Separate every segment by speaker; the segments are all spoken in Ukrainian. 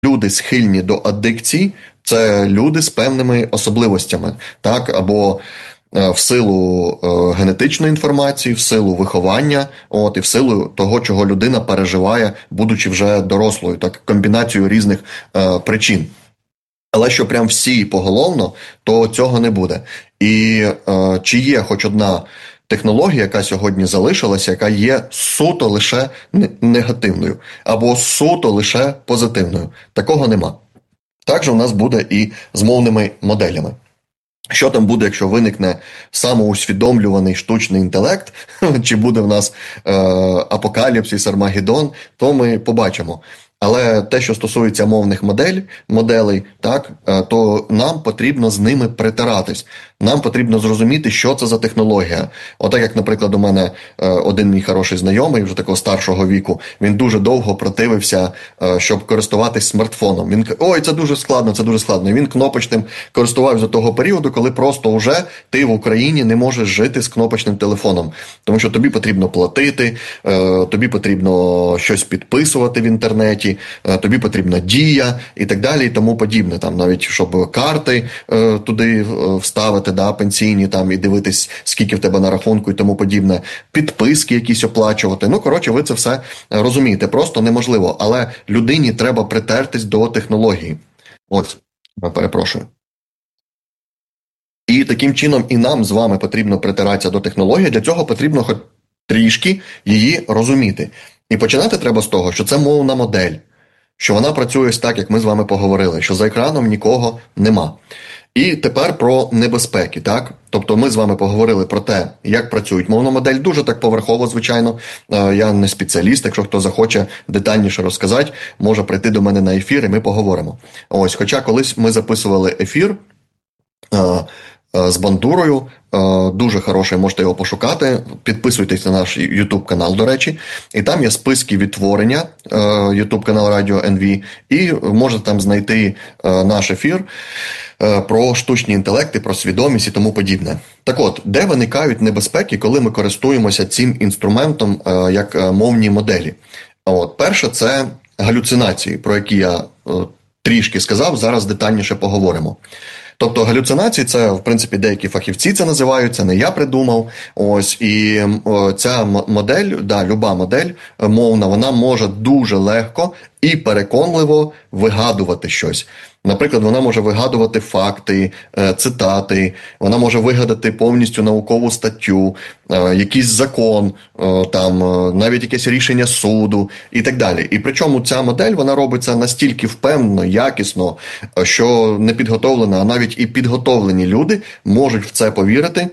Speaker 1: люди схильні до адикції, це люди з певними особливостями, так, або в силу генетичної інформації, в силу виховання, і в силу того, чого людина переживає, будучи вже дорослою, так, комбінацію різних причин. Але що прям всі поголовно, то цього не буде. І чи є хоч одна технологія, яка сьогодні залишилася, яка є суто лише негативною, або суто лише позитивною? Такого нема. Так же у нас буде і з мовними моделями. Що там буде, якщо виникне самоусвідомлюваний штучний інтелект, чи буде в нас апокаліпсис, Армагеддон, то ми побачимо. Але те, що стосується мовних моделей, так, то нам потрібно з ними притиратись. Нам потрібно зрозуміти, що це за технологія. Отак, як, наприклад, у мене один мій хороший знайомий, вже такого старшого віку, він дуже довго противився, щоб користуватись смартфоном. Він каже, ой, це дуже складно, це дуже складно. І він кнопочним користувався до того періоду, коли просто вже ти в Україні не можеш жити з кнопочним телефоном. Тому що тобі потрібно платити, тобі потрібно щось підписувати в інтернеті, тобі потрібна Дія і так далі, і тому подібне. Там навіть, щоб карти туди вставити, да, пенсійні, там, і дивитись, скільки в тебе на рахунку і тому подібне, підписки якісь оплачувати. Ну, коротше, ви це все розумієте. Просто неможливо. Але людині треба притертись до технології. Ось, перепрошую. І таким чином і нам з вами потрібно притиратися до технології. Для цього потрібно хоч трішки її розуміти. І починати треба з того, що це мовна модель, що вона працює ось так, як ми з вами поговорили, що за екраном нікого нема. І тепер про небезпеки, так? Тобто ми з вами поговорили про те, як працюють мовна модель, дуже так поверхово, звичайно. Я не спеціаліст, якщо хто захоче детальніше розказати, може прийти до мене на ефір і ми поговоримо. Ось, хоча колись ми записували ефір з Бандурою, дуже хороший, можете його пошукати, підписуйтесь на наш YouTube канал, до речі, і там є списки відтворення YouTube канал Радіо НВ, і можете там знайти наш ефір про штучні інтелекти, про свідомість і тому подібне. Так от, де виникають небезпеки, коли ми користуємося цим інструментом як мовні моделі? От, перше, це галюцинації, про які я трішки сказав, зараз детальніше поговоримо. Тобто галюцинації, це, в принципі, деякі фахівці це називають, це не я придумав. Ось, і ця модель, да, люба модель мовна, вона може дуже легко і переконливо вигадувати щось. Наприклад, вона може вигадувати факти, цитати, вона може вигадати повністю наукову статтю, якийсь закон, там, навіть якесь рішення суду і так далі. І причому ця модель, вона робиться настільки впевнено, якісно, що не підготовлена, а навіть і підготовлені люди можуть в це повірити,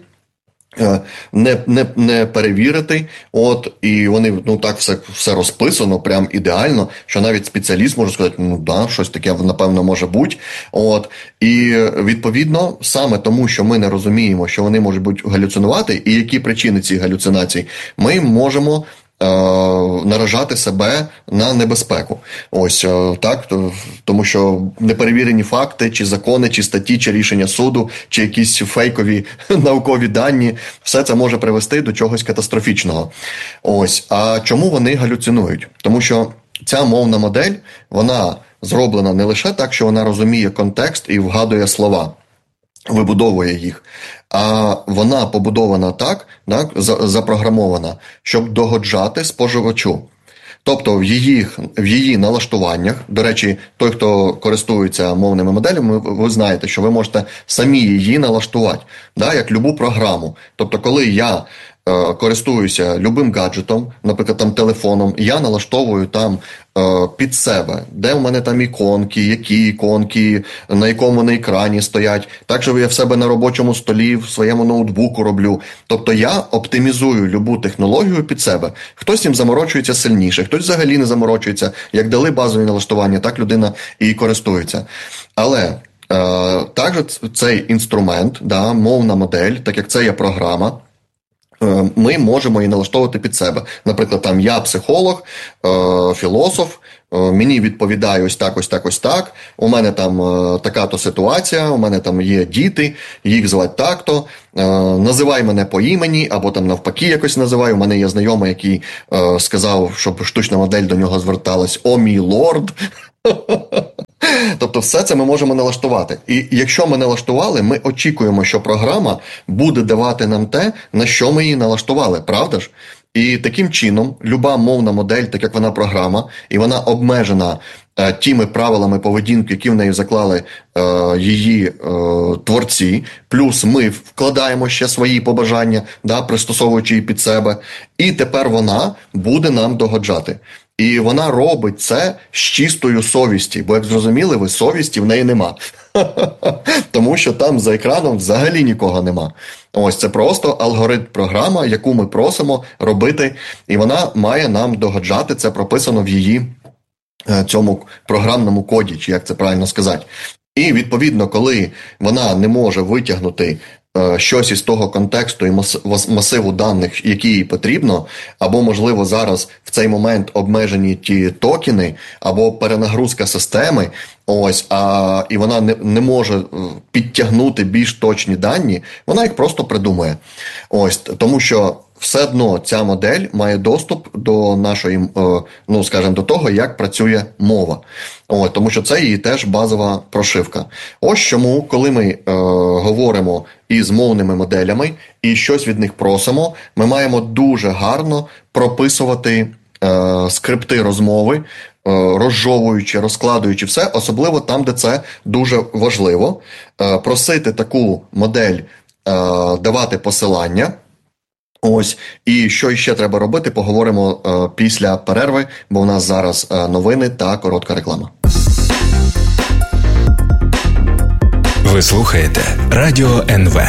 Speaker 1: не перевірити, і вони, так все розписано, прям ідеально, що навіть спеціаліст може сказати, щось таке, напевно, може бути, і відповідно, саме тому, що ми не розуміємо, що вони можуть бути галюцинувати, і які причини цих галюцинацій, ми можемо наражати себе на небезпеку. Ось так, тому що неперевірені факти, чи закони, чи статті, чи рішення суду, чи якісь фейкові наукові дані, все це може привести до чогось катастрофічного. Ось, а чому вони галюцинують? Тому що ця мовна модель, вона зроблена не лише так, що вона розуміє контекст і вгадує слова, вибудовує їх, а вона побудована так, запрограмована, щоб догоджати споживачу. Тобто в її налаштуваннях, до речі, той, хто користується мовними моделями, ви знаєте, що ви можете самі її налаштувати, як любу програму. Тобто, коли я користуюся любим гаджетом, наприклад, там телефоном, я налаштовую там під себе, де в мене там іконки, які іконки, на якому вони екрані стоять, так що я в себе на робочому столі, в своєму ноутбуку роблю. Тобто я оптимізую любу технологію під себе. Хтось цим заморочується сильніше, хтось взагалі не заморочується. Як дали базові налаштування, так людина і користується. Але також цей інструмент, мовна модель, так як це є програма, ми можемо її налаштовувати під себе. Наприклад, там я психолог, філософ, мені відповідає ось так, ось так, ось так, у мене там така-то ситуація, у мене там є діти, їх звати так-то, називай мене по імені, або там навпаки якось називай. У мене є знайомий, який сказав, щоб штучна модель до нього зверталась: «О, мій лорд», Тобто все це ми можемо налаштувати. І якщо ми налаштували, ми очікуємо, що програма буде давати нам те, на що ми її налаштували, правда ж? І таким чином, люба мовна модель, так як вона програма, і вона обмежена тими правилами поведінки, які в неї заклали її творці, плюс ми вкладаємо ще свої побажання, пристосовуючи її під себе, і тепер вона буде нам догоджати. І вона робить це з чистою совісті, бо, як зрозуміли ви, совісті в неї нема. Тому що там за екраном взагалі нікого нема. Ось це просто алгоритм-програма, яку ми просимо робити, і вона має нам догоджати, це прописано в її цьому програмному коді, чи як це правильно сказати. І, відповідно, коли вона не може витягнути щось із того контексту і масиву даних, які їй потрібно, або, можливо, зараз в цей момент обмежені ті токени, або перенагрузка системи, і вона не може підтягнути більш точні дані, вона їх просто придумує. Тому що все одно ця модель має доступ до нашої, до того, як працює мова. Тому що це її теж базова прошивка. Ось чому, коли ми говоримо із мовними моделями і щось від них просимо, ми маємо дуже гарно прописувати скрипти розмови, розжовуючи, розкладуючи все, особливо там, де це дуже важливо. Просити таку модель давати посилання. І що ще треба робити, поговоримо після перерви, бо у нас зараз новини та коротка реклама.
Speaker 2: Ви слухаєте Радіо НВ.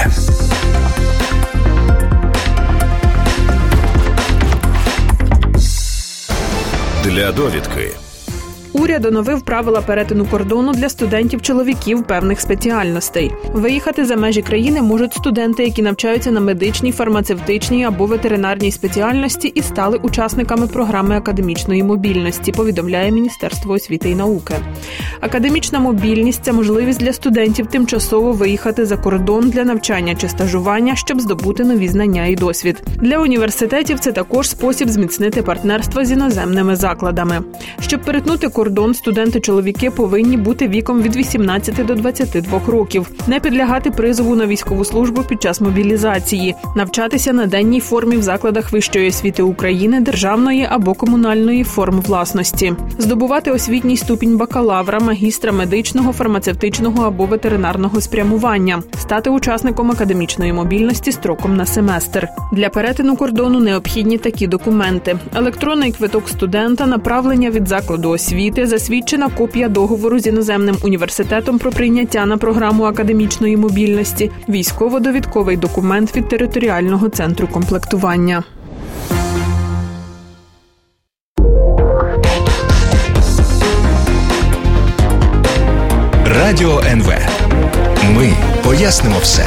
Speaker 2: Для довідки.
Speaker 3: Уряд оновив правила перетину кордону для студентів-чоловіків певних спеціальностей. Виїхати за межі країни можуть студенти, які навчаються на медичній, фармацевтичній або ветеринарній спеціальності і стали учасниками програми академічної мобільності, повідомляє Міністерство освіти і науки. Академічна мобільність – це можливість для студентів тимчасово виїхати за кордон для навчання чи стажування, щоб здобути нові знання і досвід. Для університетів це також спосіб зміцнити партнерство з іноземними закладами. Щоб перетнути кордон, студенти-чоловіки повинні бути віком від 18 до 22 років, не підлягати призову на військову службу під час мобілізації, навчатися на денній формі в закладах вищої освіти України, державної або комунальної форм власності, здобувати освітній ступінь бакалавра, магістра медичного, фармацевтичного або ветеринарного спрямування, стати учасником академічної мобільності строком на семестр. Для перетину кордону необхідні такі документи: електронний квиток студента, направлення від закладу освіти, засвідчена копія договору з іноземним університетом про прийняття на програму академічної мобільності, військово-довідковий документ від територіального центру комплектування.
Speaker 2: Радіо НВ. Ми пояснимо все.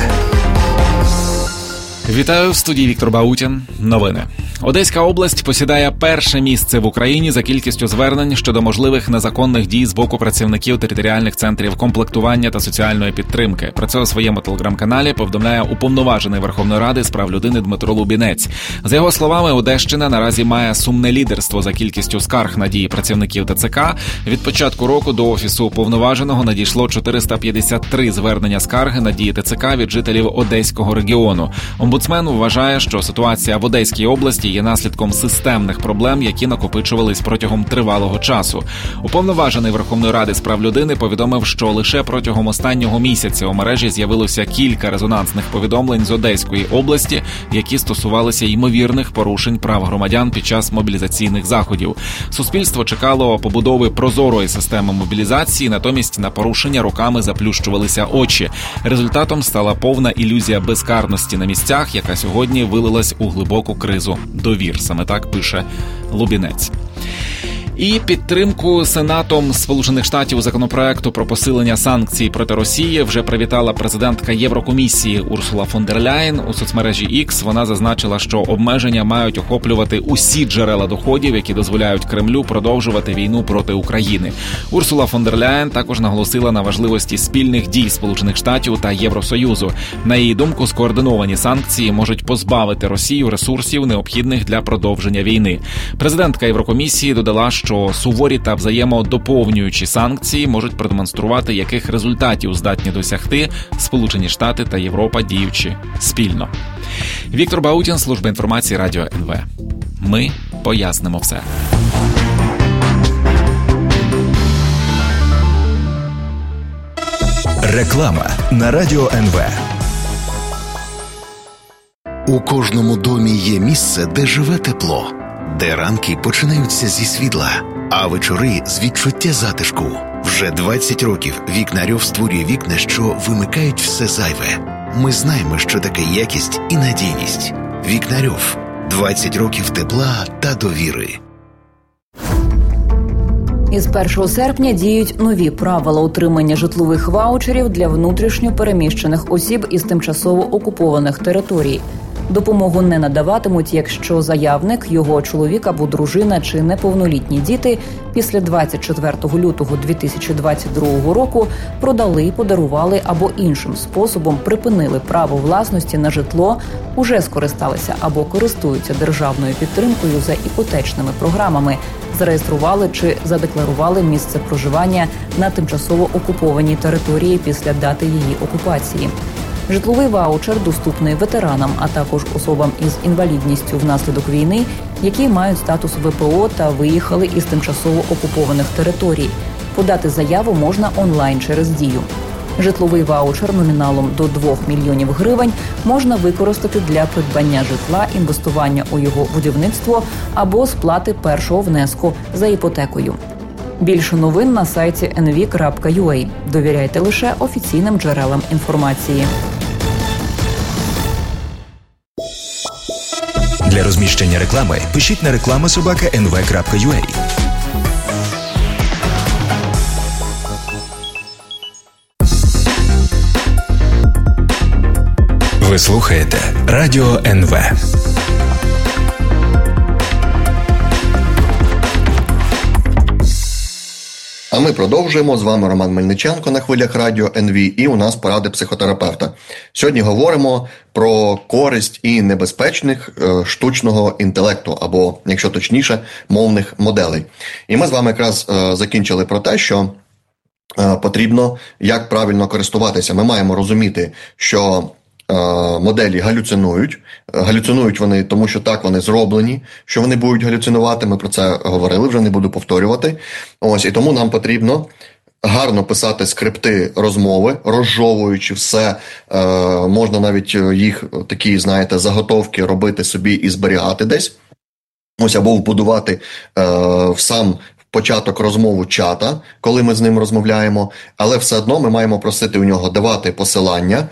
Speaker 4: Вітаю, в студії Віктор Баутін. Новини. Одеська область посідає перше місце в Україні за кількістю звернень щодо можливих незаконних дій з боку працівників територіальних центрів комплектування та соціальної підтримки. Про це у своєму телеграм-каналі повідомляє уповноважений Верховної Ради з прав людини Дмитро Лубінець. За його словами, Одещина наразі має сумне лідерство за кількістю скарг на дії працівників ТЦК. Від початку року до Офісу уповноваженого надійшло 453 звернення скарги на дії ТЦК від жителів Одеського регіону. Омбудсмен вважає, що ситуація в Одеській області є наслідком системних проблем, які накопичувались протягом тривалого часу. Уповноважений Верховної Ради з прав людини повідомив, що лише протягом останнього місяця у мережі з'явилося кілька резонансних повідомлень з Одеської області, які стосувалися ймовірних порушень прав громадян під час мобілізаційних заходів. Суспільство чекало побудови прозорої системи мобілізації, натомість на порушення роками заплющувалися очі. Результатом стала повна ілюзія безкарності на місцях, яка сьогодні вилилась у глибоку кризу довір. Саме так пише Лубінець. І підтримку Сенатом Сполучених Штатів законопроекту про посилення санкцій проти Росії вже привітала президентка Єврокомісії Урсула фон дер Ляєн. У соцмережі X вона зазначила, що обмеження мають охоплювати усі джерела доходів, які дозволяють Кремлю продовжувати війну проти України. Урсула фон дер Ляєн також наголосила на важливості спільних дій Сполучених Штатів та Євросоюзу. На її думку, скоординовані санкції можуть позбавити Росію ресурсів, необхідних для продовження війни. Президентка Єврокомісії додала, що що суворі та взаємодоповнюючі санкції можуть продемонструвати, яких результатів здатні досягти Сполучені Штати та Європа, діючи спільно. Віктор Баутін, служба інформації Радіо НВ. Ми пояснимо все.
Speaker 2: Реклама на Радіо НВ. У кожному домі є місце, де живе тепло, де ранки починаються зі світла, а вечори з відчуття затишку. Вже 20 років Вікнарьов створює вікна, що вимикають все зайве. Ми знаємо, що таке якість і надійність. Вікнарьов. 20 років тепла та довіри.
Speaker 5: Із 1 серпня діють нові правила отримання житлових ваучерів для внутрішньо переміщених осіб із тимчасово окупованих територій. Допомогу не надаватимуть, якщо заявник, його чоловік або дружина чи неповнолітні діти після 24 лютого 2022 року продали, подарували або іншим способом припинили право власності на житло, уже скористалися або користуються державною підтримкою за іпотечними програмами, зареєстрували чи задекларували місце проживання на тимчасово окупованій території після дати її окупації. Житловий ваучер доступний ветеранам, а також особам із інвалідністю внаслідок війни, які мають статус ВПО та виїхали із тимчасово окупованих територій. Подати заяву можна онлайн через Дію. Житловий ваучер номіналом до 2 мільйонів гривень можна використати для придбання житла, інвестування у його будівництво або сплати першого внеску за іпотекою. Більше новин на сайті nv.ua. Довіряйте лише офіційним джерелам інформації.
Speaker 2: Для розміщення реклами пишіть на reklama@nv.ua. Ви слухаєте Радіо НВ.
Speaker 1: А ми продовжуємо. З вами Роман Мельниченко на хвилях Радіо НВ, і у нас поради психотерапевта. Сьогодні говоримо про користь і небезпечних штучного інтелекту, або, якщо точніше, мовних моделей. І ми з вами якраз закінчили про те, що потрібно як правильно користуватися. Ми маємо розуміти, що моделі галюцинують. Галюцинують вони, тому що так вони зроблені, що вони будуть галюцинувати. Ми про це говорили, вже не буду повторювати. Ось, і тому нам потрібно гарно писати скрипти розмови, розжовуючи все. Можна навіть їх такі, знаєте, заготовки робити собі і зберігати десь. Ось, або вбудувати в сам початок розмову чата, коли ми з ним розмовляємо, але все одно ми маємо просити у нього давати посилання,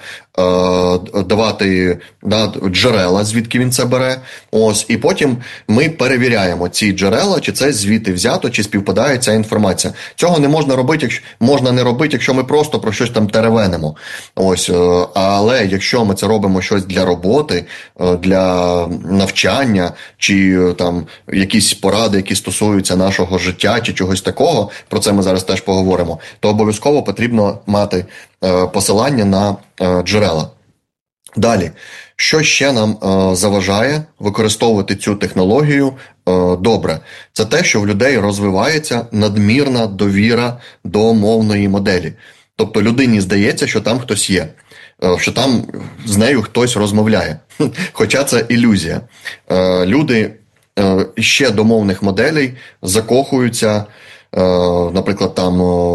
Speaker 1: давати джерела, звідки він це бере. Ось, і потім ми перевіряємо ці джерела, чи це звідти взято, чи співпадає ця інформація. Цього не можна робити, можна не робити, якщо ми просто про щось там теревенимо. Ось, але якщо ми це робимо щось для роботи, для навчання, чи там якісь поради, які стосуються нашого життя, чи чогось такого, про це ми зараз теж поговоримо, то обов'язково потрібно мати посилання на джерела. Далі, що ще нам заважає використовувати цю технологію добре? Це те, що в людей розвивається надмірна довіра до мовної моделі. Тобто людині здається, що там хтось є, що там з нею хтось розмовляє. Хоча це ілюзія. Люди ще до мовних моделей закохуються, наприклад, там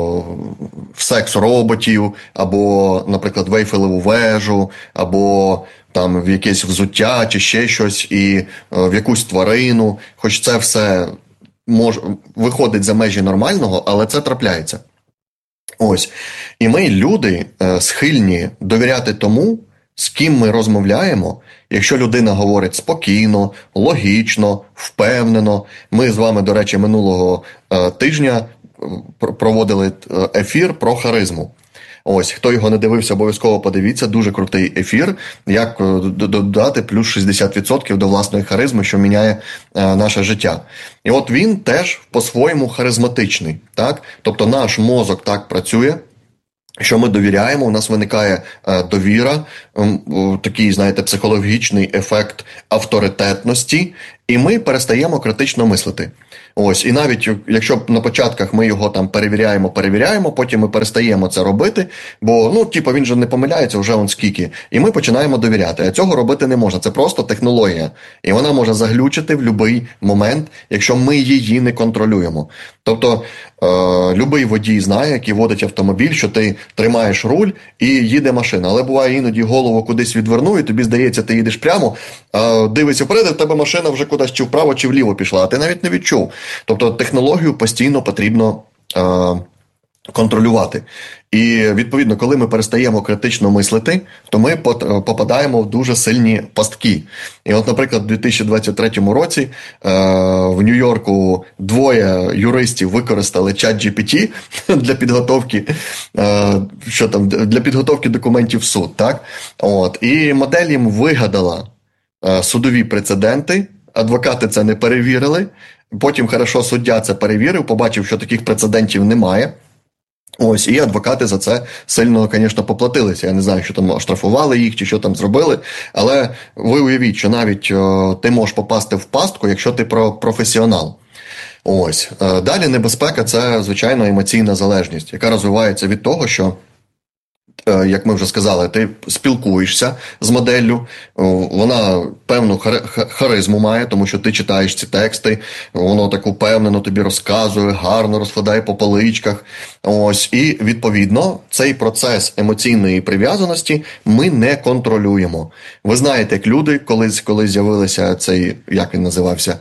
Speaker 1: в секс-роботів, або, наприклад, в Ейфелеву вежу, або там в якесь взуття, чи ще щось, і в якусь тварину. Хоч це все виходить за межі нормального, але це трапляється. Ось. І ми, люди, схильні довіряти тому, з ким ми розмовляємо. Якщо людина говорить спокійно, логічно, впевнено. Ми з вами, до речі, минулого тижня проводили ефір про харизму. Ось, хто його не дивився, обов'язково подивіться, дуже крутий ефір, як додати плюс 60% до власної харизми, що міняє наше життя. І от він теж по-своєму харизматичний, так? Тобто наш мозок так працює, що ми довіряємо, у нас виникає довіра, такий, знаєте, психологічний ефект авторитетності, і ми перестаємо критично мислити. Ось, і навіть якщо на початках ми його там перевіряємо, потім ми перестаємо це робити, бо, він же не помиляється вже он скільки, і ми починаємо довіряти. А цього робити не можна, це просто технологія. І вона може заглючити в будь-який момент, якщо ми її не контролюємо. Тобто, любий водій знає, який водить автомобіль, що ти тримаєш руль і їде машина. Але буває іноді голову кудись відверну, і тобі здається, ти їдеш прямо, дивишся вперед, і в тебе машина вже кудись чи вправо, чи вліво пішла, а ти навіть не відчув. Тобто технологію постійно потрібно контролювати. І, відповідно, коли ми перестаємо критично мислити, то ми попадаємо в дуже сильні пастки. І от, наприклад, у 2023 році в Нью-Йорку 2 юристів використали ChatGPT для підготовки, для підготовки документів в суд. Так? От. І модель їм вигадала судові прецеденти, адвокати це не перевірили, потім хорошо суддя це перевірив, побачив, що таких прецедентів немає. Ось, і адвокати за це сильно, звісно, поплатилися. Я не знаю, що там оштрафували їх, чи що там зробили, але ви уявіть, що навіть ти можеш попасти в пастку, якщо ти професіонал. Ось. Далі небезпека – це, звичайно, емоційна залежність, яка розвивається від того, що, як ми вже сказали, ти спілкуєшся з моделлю, вона певну харизму має, тому що ти читаєш ці тексти, воно так упевнено тобі розказує, гарно розкладає по поличках. Ось, і, відповідно, цей процес емоційної прив'язаності ми не контролюємо. Ви знаєте, як люди, коли з'явилися цей, як він називався,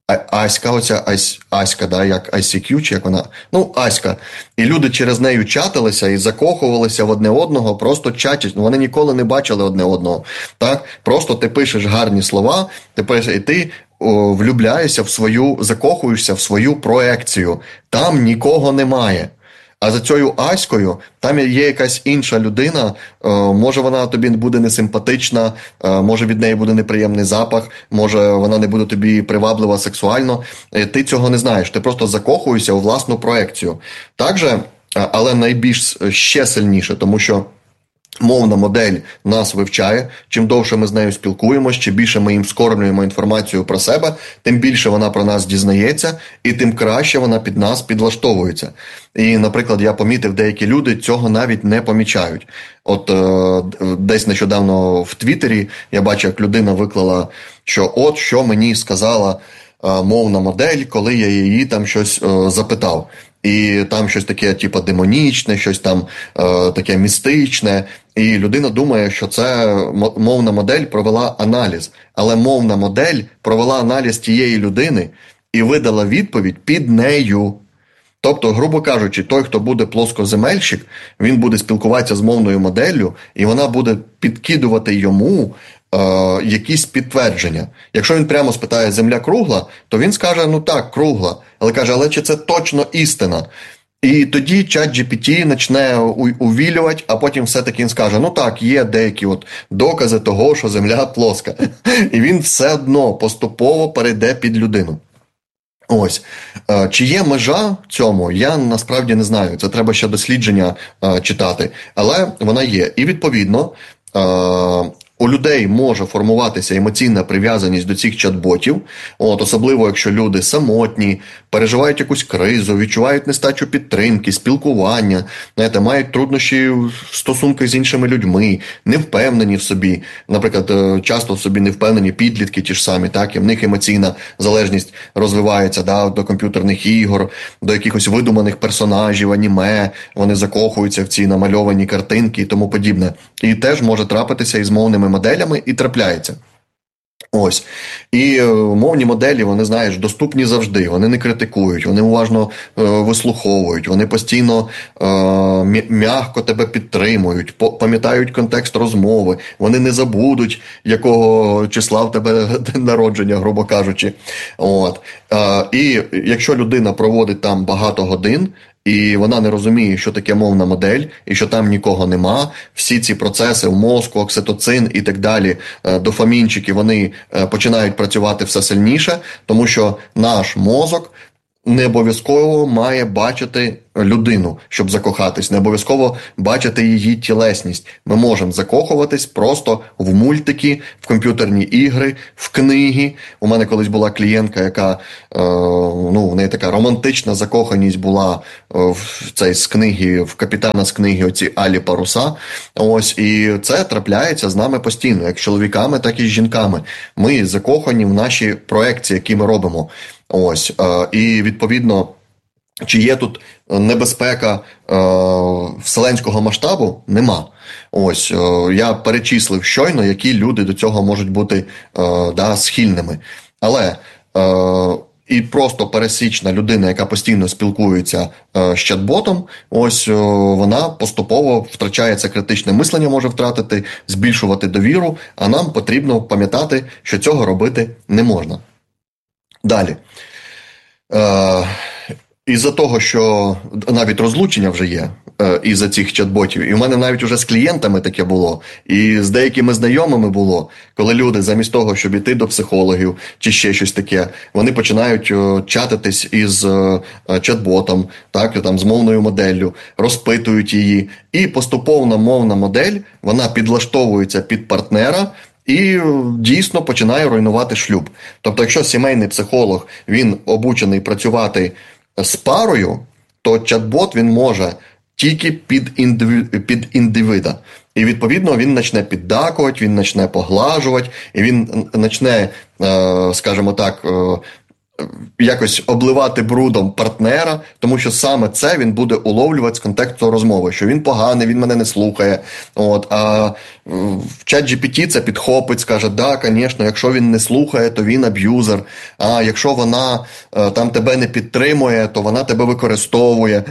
Speaker 1: Аська, да, як ICQ, чи як вона? Аська. І люди через неї чатилися і закохувалися в одне одного, просто чатять. Вони ніколи не бачили одне одного. Так? Просто ти пишеш гарні слова, і ти влюбляєшся закохуєшся в свою проекцію. Там нікого немає. А за цією Аською там є якась інша людина, може вона тобі буде несимпатична, може від неї буде неприємний запах, може вона не буде тобі приваблива сексуально. Ти цього не знаєш, ти просто закохуєшся у власну проекцію. Также, але найбільш ще сильніше, тому що мовна модель нас вивчає, чим довше ми з нею спілкуємося, чим більше ми їм вскормлюємо інформацію про себе, тим більше вона про нас дізнається, і тим краще вона під нас підлаштовується. І, наприклад, я помітив, деякі люди цього навіть не помічають. От десь нещодавно в Твіттері я бачив, як людина виклала, що що мені сказала мовна модель, коли я її там щось запитав. І там щось таке, типу, демонічне, щось там таке містичне. І людина думає, що це мовна модель провела аналіз. Але мовна модель провела аналіз тієї людини і видала відповідь під нею. Тобто, грубо кажучи, той, хто буде плоскоземельщик, він буде спілкуватися з мовною моделлю, і вона буде підкидувати йому якісь підтвердження. Якщо він прямо спитає, земля кругла, то він скаже, так, кругла. Але каже, але чи це точно істина? І тоді ChatGPT почне увілювати, а потім все-таки він скаже, так, є деякі докази того, що земля плоска. І він все одно поступово перейде під людину. Ось. Чи є межа цьому, я насправді не знаю. Це треба ще дослідження читати. Але вона є. І відповідно, у людей може формуватися емоційна прив'язаність до цих чат-ботів, особливо якщо люди самотні, переживають якусь кризу, відчувають нестачу підтримки, спілкування, мають труднощі в стосунках з іншими людьми, не впевнені в собі. Наприклад, часто в собі не впевнені підлітки ті ж самі, так, і в них емоційна залежність розвивається до комп'ютерних ігор, до якихось видуманих персонажів, аніме, вони закохуються в ці намальовані картинки і тому подібне. І теж може трапитися із мовними моделями і трапляється. Ось. І мовні моделі, вони, знаєш, доступні завжди, вони не критикують, вони уважно вислуховують, вони постійно м'яко тебе підтримують, пам'ятають контекст розмови, вони не забудуть, якого числа в тебе день народження, грубо кажучи. От. І якщо людина проводить там багато годин, і вона не розуміє, що таке мовна модель, і що там нікого нема, всі ці процеси в мозку, окситоцин і так далі, дофамінчики, вони починають працювати все сильніше, тому що наш мозок не обов'язково має бачити людину, щоб закохатись, не обов'язково бачити її тілесність. Ми можемо закохуватись просто в мультики, в комп'ютерні ігри, в книги. У мене колись була клієнтка, яка, в неї така романтична закоханість була з книги, в капітана з книги оці Алі Паруса. Ось, і це трапляється з нами постійно, як з чоловіками, так і з жінками. Ми закохані в наші проекції, які ми робимо. Ось, і відповідно, чи є тут небезпека вселенського масштабу? Нема. Ось, я перечислив щойно, які люди до цього можуть бути схильними. Але і просто пересічна людина, яка постійно спілкується з чат-ботом, ось вона поступово втрачає це критичне мислення, може втратити, збільшувати довіру, а нам потрібно пам'ятати, що цього робити не можна. Далі. Із-за того, що навіть розлучення вже є із-за цих чат-ботів, і в мене навіть уже з клієнтами таке було, і з деякими знайомими було, коли люди замість того, щоб іти до психологів чи ще щось таке, вони починають чатитись із чат-ботом, з мовною моделлю, розпитують її, і поступовна мовна модель, вона підлаштовується під партнера, і дійсно починає руйнувати шлюб. Тобто, якщо сімейний психолог, він обучений працювати з парою, то чат-бот він може тільки під індивида. І, відповідно, він почне піддакувати, він почне поглажувати, і він почне, скажімо так, якось обливати брудом партнера, тому що саме це він буде уловлювати з контексту розмови, що він поганий, він мене не слухає. А в чат-GPT це підхопить, скаже, да, звісно, якщо він не слухає, то він аб'юзер, а якщо вона там тебе не підтримує, то вона тебе використовує.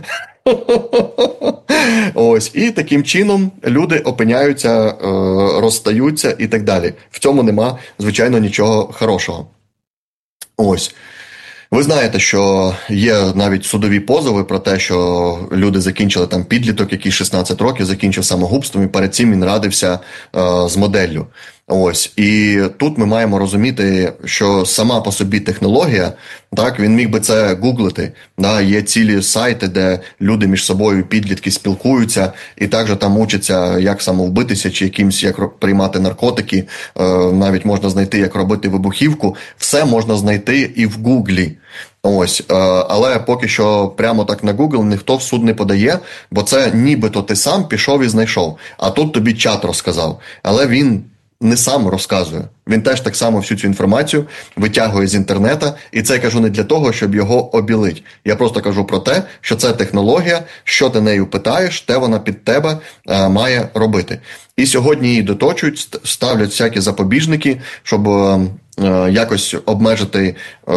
Speaker 1: Ось, і таким чином люди опиняються, розстаються і так далі. В цьому нема, звичайно, нічого хорошого. Ось. Ви знаєте, що є навіть судові позови про те, що люди закінчили там підліток, який 16 років закінчив самогубством, і перед цим він радився з моделлю. Ось. І тут ми маємо розуміти, що сама по собі технологія, так, він міг би це гуглити. Да, є цілі сайти, де люди між собою, підлітки, спілкуються, і також там учаться, як самовбитися, чи як приймати наркотики, навіть можна знайти, як робити вибухівку. Все можна знайти і в Гуглі. Ось, але поки що прямо так на Google ніхто в суд не подає, бо це нібито ти сам пішов і знайшов, а тут тобі чат розказав. Але він не сам розказує. Він теж так само всю цю інформацію витягує з інтернета, і це я кажу не для того, щоб його обілити. Я просто кажу про те, що це технологія, що ти нею питаєш, те вона під тебе має робити. І сьогодні її доточують, ставлять всякі запобіжники, щоб якось обмежити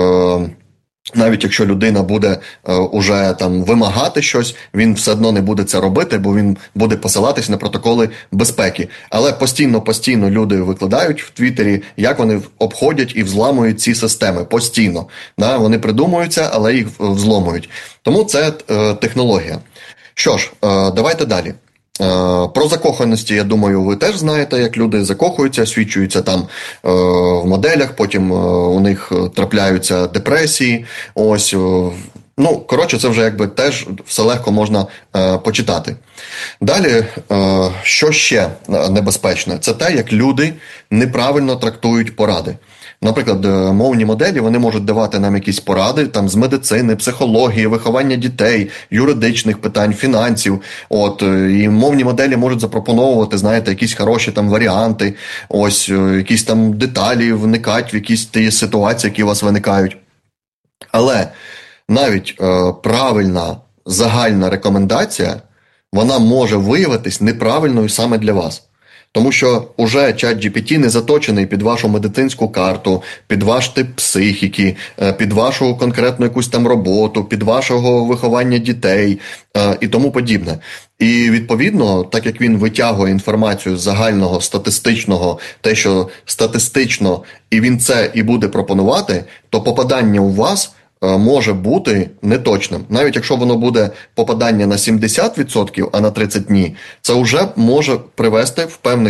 Speaker 1: навіть якщо людина буде уже там вимагати щось, він все одно не буде це робити, бо він буде посилатись на протоколи безпеки. Але постійно люди викладають в Твіттері, як вони обходять і взламують ці системи. Постійно. Да? Вони придумуються, але їх взломують. Тому це технологія. Що ж, давайте далі. Про закоханості, я думаю, ви теж знаєте, як люди закохуються, освічуються там в моделях, потім у них трапляються депресії. Ось, коротше, це вже якби теж все легко можна почитати. Далі, що ще небезпечне? Це те, як люди неправильно трактують поради. Наприклад, мовні моделі, вони можуть давати нам якісь поради там з медицини, психології, виховання дітей, юридичних питань, фінансів. І мовні моделі можуть запропонувати, знаєте, якісь хороші там варіанти, ось якісь там деталі вникати в якісь ті ситуації, які у вас виникають. Але навіть правильна загальна рекомендація, вона може виявитись неправильною саме для вас. Тому що уже чат-GPT не заточений під вашу медицинську карту, під ваш тип психіки, під вашу конкретну якусь там роботу, під вашого виховання дітей і тому подібне. І відповідно, так як він витягує інформацію з загального статистичного, те, що статистично, і він це і буде пропонувати, то попадання у вас може бути неточним. Навіть якщо воно буде попадання на 70%, а на 30 ні, це вже може привести в певних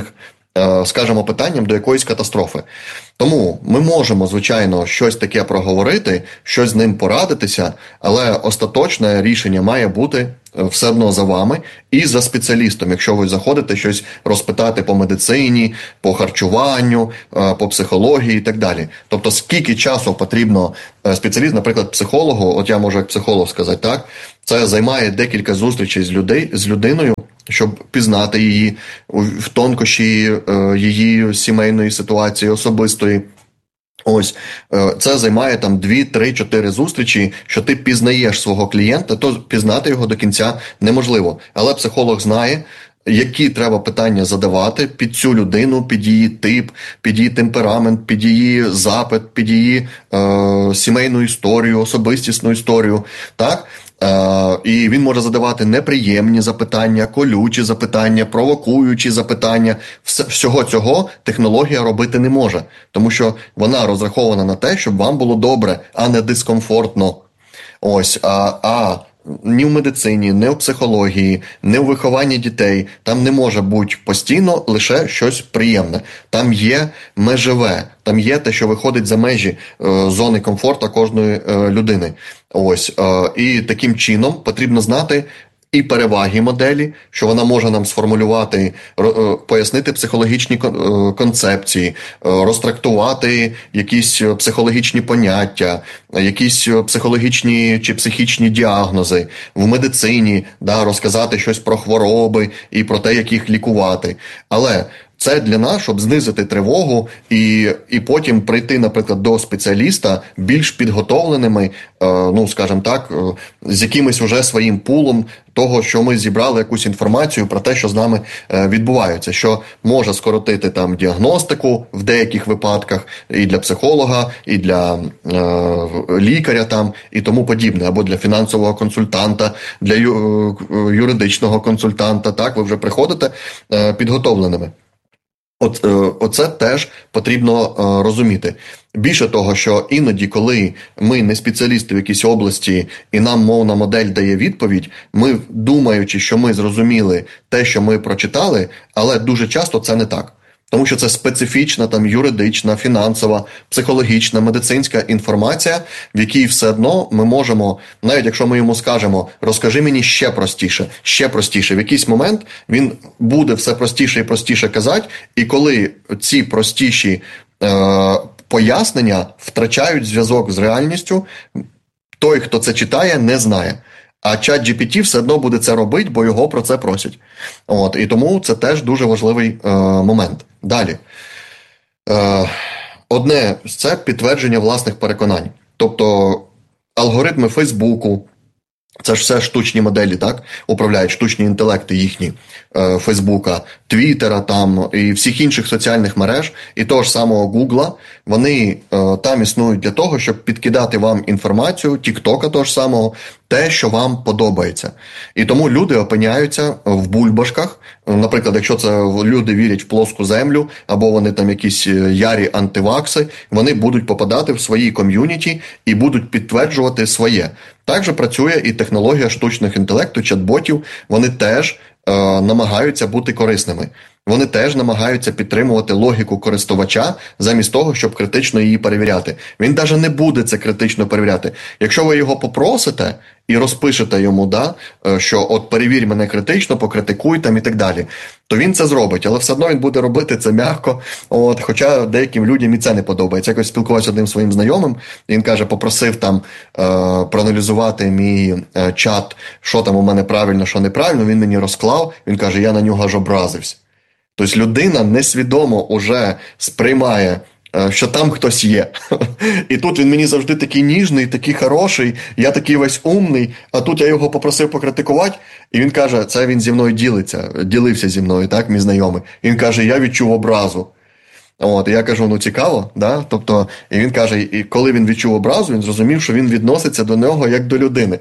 Speaker 1: скажімо, питанням до якоїсь катастрофи. Тому ми можемо, звичайно, щось таке проговорити, щось з ним порадитися, але остаточне рішення має бути все одно за вами і за спеціалістом, якщо ви заходите щось розпитати по медицині, по харчуванню, по психології і так далі. Тобто, скільки часу потрібно спеціаліст, наприклад, психологу, от я можу як психолог сказати, так, це займає декілька зустрічей з людиною, щоб пізнати її в тонкощі її сімейної ситуації особистої. Ось, це займає там 2, 3, 4 зустрічі, що ти пізнаєш свого клієнта, то пізнати його до кінця неможливо. Але психолог знає, які треба питання задавати під цю людину, під її тип, під її темперамент, під її запит, під її сімейну історію, особистісну історію, так? І він може задавати неприємні запитання, колючі запитання, провокуючі запитання. Всього цього технологія робити не може, тому що вона розрахована на те, щоб вам було добре, а не дискомфортно. Ось, ні в медицині, ні в психології, ні в вихованні дітей там не може бути постійно лише щось приємне. Там є межеве, там є те, що виходить за межі зони комфорту кожної людини. Ось, і таким чином потрібно знати і переваги моделі, що вона може нам сформулювати, пояснити психологічні концепції, розтрактувати якісь психологічні поняття, якісь психологічні чи психічні діагнози в медицині, розказати щось про хвороби і про те, як їх лікувати. Але це для нас, щоб знизити тривогу і потім прийти, наприклад, до спеціаліста більш підготовленими, скажімо так, з якимось уже своїм пулом того, що ми зібрали якусь інформацію про те, що з нами відбувається, що може скоротити там діагностику в деяких випадках і для психолога, і для лікаря там, і тому подібне, або для фінансового консультанта, для юридичного консультанта, так, ви вже приходите підготовленими. Оце теж потрібно розуміти. Більше того, що іноді, коли ми не спеціалісти в якійсь області і нам мовна модель дає відповідь, ми, думаючи, що ми зрозуміли те, що ми прочитали, але дуже часто це не так. Тому що це специфічна, там, юридична, фінансова, психологічна, медицинська інформація, в якій все одно ми можемо, навіть якщо ми йому скажемо, розкажи мені ще простіше, в якийсь момент він буде все простіше і простіше казати, і коли ці простіші пояснення втрачають зв'язок з реальністю, той, хто це читає, не знає. А ChatGPT все одно буде це робити, бо його про це просять. І тому це теж дуже важливий момент. Далі. Одне – це підтвердження власних переконань. Тобто алгоритми Фейсбуку, це ж все штучні моделі, так? Управляють штучні інтелекти їхні, Фейсбука, Твіттера там і всіх інших соціальних мереж, і того ж самого Гугла, вони там існують для того, щоб підкидати вам інформацію, Тіктока того ж самого, те, що вам подобається. І тому люди опиняються в бульбашках. Наприклад, якщо це люди вірять в плоску землю, або вони там якісь ярі антивакси, вони будуть попадати в свої ком'юніті і будуть підтверджувати своє. Також працює і технологія штучного інтелекту, чат-ботів, вони теж намагаються бути корисними. Вони теж намагаються підтримувати логіку користувача замість того, щоб критично її перевіряти. Він навіть не буде це критично перевіряти. Якщо ви його попросите і розпишете йому, що от перевір мене критично, покритикуй там і так далі, то він це зробить, але все одно він буде робити це м'яко, хоча деяким людям і це не подобається. Якось спілкувався з одним своїм знайомим, і він каже, попросив там проаналізувати мій чат, що там у мене правильно, що неправильно, він мені розклав, він каже, я на нього аж образився. Тобто людина несвідомо уже сприймає, що там хтось є. І тут він мені завжди такий ніжний, такий хороший, я такий весь умний, а тут я його попросив покритикувати, і він каже, це він зі мною ділився зі мною, так, мій знайомий. І він каже, я відчув образу. І я кажу, цікаво, да? Тобто, і він каже, і коли він відчув образу, він зрозумів, що він відноситься до нього як до людини.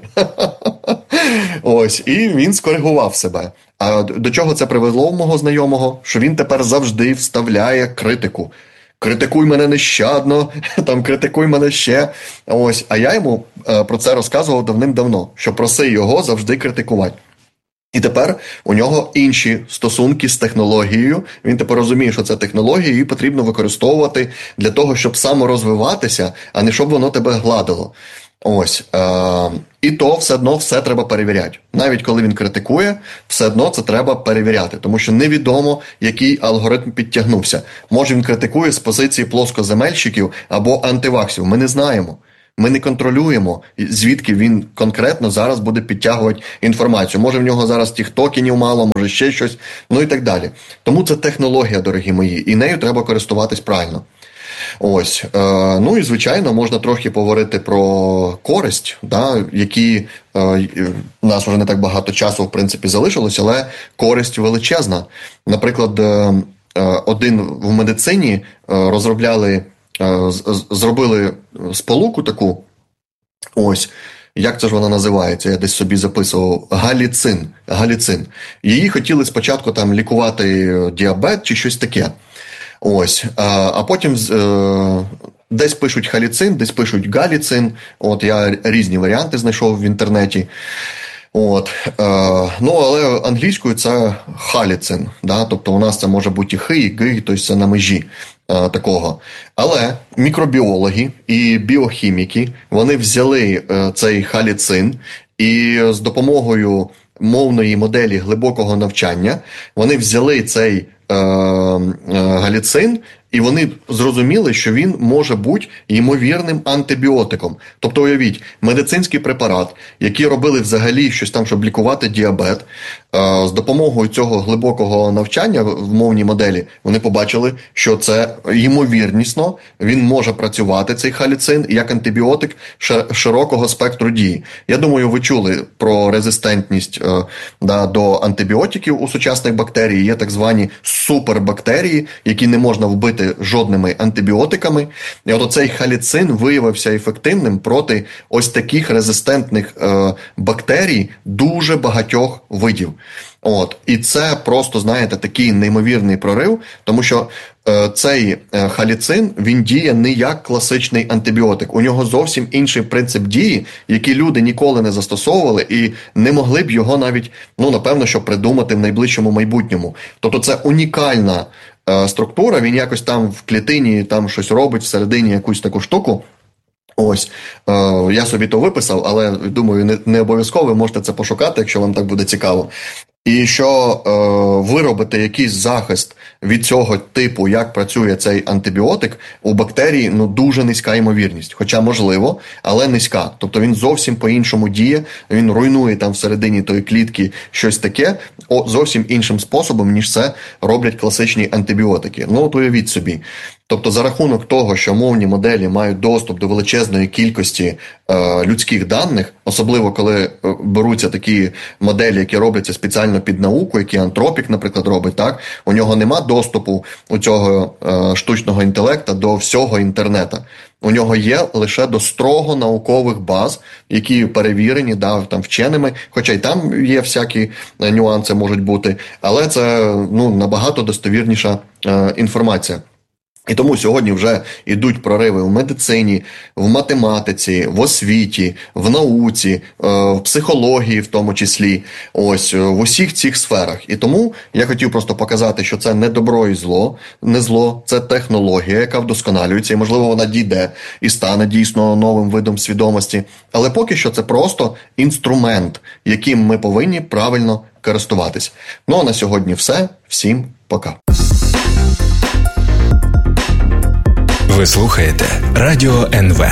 Speaker 1: Ось, і він скоригував себе. А до чого це привело в мого знайомого? Що він тепер завжди вставляє критику. Критикуй мене нещадно, там критикуй мене ще. Ось, а я йому про це розказував давним-давно, що проси його завжди критикувати. І тепер у нього інші стосунки з технологією. Він тепер розуміє, що це технологія, її потрібно використовувати для того, щоб саморозвиватися, а не щоб воно тебе гладило. Ось. І то все одно все треба перевіряти. Навіть коли він критикує, все одно це треба перевіряти, тому що невідомо, який алгоритм підтягнувся. Може він критикує з позиції плоскоземельщиків або антиваксів. Ми не знаємо. Ми не контролюємо, звідки він конкретно зараз буде підтягувати інформацію. Може в нього зараз тіктокінів мало, може ще щось, ну і так далі. Тому це технологія, дорогі мої, і нею треба користуватись правильно. Ось. Ну і, звичайно, можна трохи поговорити про користь, да, які у нас вже не так багато часу, в принципі, залишилось, але користь величезна. Наприклад, один в медицині зробили сполуку таку, ось, як це ж вона називається, я десь собі записував, галіцин. Її хотіли спочатку там лікувати діабет чи щось таке. Ось, а потім десь пишуть халіцин, десь пишуть галіцин. От я різні варіанти знайшов в інтернеті. От, ну, але англійською це халіцин, да? Тобто у нас це може бути і хи, і ги, тобто це на межі такого. Але мікробіологи і біохіміки, вони взяли цей халіцин і з допомогою мовної моделі глибокого навчання вони взяли цей галіцин, і вони зрозуміли, що він може бути ймовірним антибіотиком. Тобто, уявіть, медицинський препарат, який робили взагалі щось там, щоб лікувати діабет, з допомогою цього глибокого навчання в мовній моделі, вони побачили, що це ймовірнісно, він може працювати, цей халіцин, як антибіотик широкого спектру дії. Я думаю, ви чули про резистентність до антибіотиків у сучасних бактерій. Є так звані супербактерії, які не можна вбити жодними антибіотиками. І от цей халіцин виявився ефективним проти ось таких резистентних бактерій дуже багатьох видів. От. І це просто, знаєте, такий неймовірний прорив, тому що цей халіцин, він діє не як класичний антибіотик. У нього зовсім інший принцип дії, який люди ніколи не застосовували і не могли б його навіть, ну, напевно, що придумати в найближчому майбутньому. Тобто це унікальна структура, він якось там в клітині там щось робить, всередині якусь таку штуку. Ось, я собі то виписав, але, думаю, не обов'язково, ви можете це пошукати, якщо вам так буде цікаво. І що виробити якийсь захист від цього типу, як працює цей антибіотик, у бактерії, ну, дуже низька ймовірність. Хоча можливо, але низька. Тобто він зовсім по-іншому діє, він руйнує там всередині тої клітки щось таке, зовсім іншим способом, ніж це роблять класичні антибіотики. Ну, от уявіть собі. Тобто за рахунок того, що мовні моделі мають доступ до величезної кількості людських даних, особливо коли беруться такі моделі, які робляться спеціально під науку, які Антропік, наприклад, робить, так, у нього нема доступу у цього штучного інтелекта до всього інтернету. У нього є лише до строго наукових баз, які перевірені, да, там, вченими, хоча й там є всякі нюанси можуть бути, але це, ну, набагато достовірніша інформація. І тому сьогодні вже йдуть прориви в медицині, в математиці, в освіті, в науці, в психології в тому числі, ось, в усіх цих сферах. І тому я хотів просто показати, що це не добро і зло, не зло, це технологія, яка вдосконалюється, і, можливо, вона дійде і стане дійсно новим видом свідомості. Але поки що це просто інструмент, яким ми повинні правильно користуватись. Ну, а на сьогодні все. Всім пока.
Speaker 6: Ви слухаєте Радіо НВ.